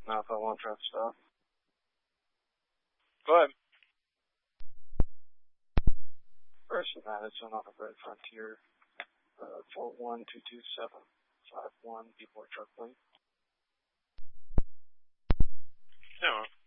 Alpha 1 truck stop. Go ahead. First and Madison on the Red Frontier, 4122751, B4 truck plate. No.